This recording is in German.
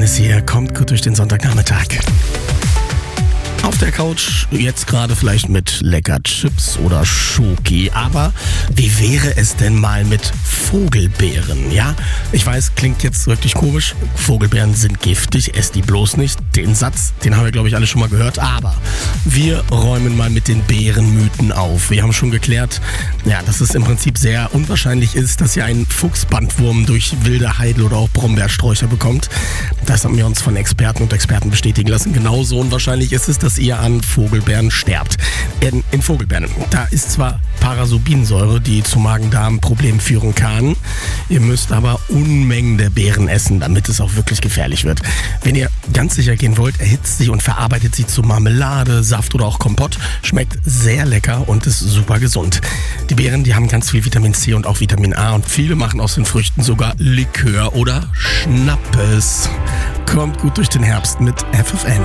ist hier, kommt gut durch den Sonntagnachmittag. Auf der Couch, jetzt gerade vielleicht mit lecker Chips oder Schoki, aber wie wäre es denn mal mit Vogelbeeren, ja? Ich weiß, klingt jetzt wirklich komisch, Vogelbeeren sind giftig, esst die bloß nicht. Den Satz, den haben wir glaube ich alle schon mal gehört, aber wir räumen mal mit den Beerenmythen auf. Wir haben schon geklärt, ja, dass es im Prinzip sehr unwahrscheinlich ist, dass ihr einen Fuchsbandwurm durch wilde Heidel oder auch Brombeersträucher bekommt. Das haben wir uns von Experten und Experten bestätigen lassen. Genauso unwahrscheinlich ist es, dass ihr an Vogelbeeren sterbt. In Vogelbeeren, da ist zwar Parasobinsäure, die zu Magen-Darm-Problemen führen kann. Ihr müsst aber Unmengen der Beeren essen, damit es auch wirklich gefährlich wird. Wenn ihr ganz sicher gehen wollt, erhitzt sie und verarbeitet sie zu Marmelade, Saft oder auch Kompott. Schmeckt sehr lecker und ist super gesund. Die Beeren, die haben ganz viel Vitamin C und auch Vitamin A und viele machen aus den Früchten sogar Likör oder Schnappes. Kommt gut durch den Herbst mit FFN.